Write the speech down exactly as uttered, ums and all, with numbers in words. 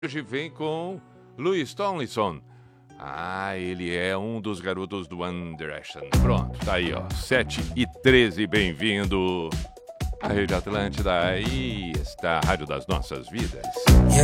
Hoje vem com Louis Tomlinson. Ah, ele é um dos garotos do One Direction. Pronto, tá aí, ó. sete e treze, bem-vindo à Rede Atlântida. Aí está a Rádio das Nossas Vidas.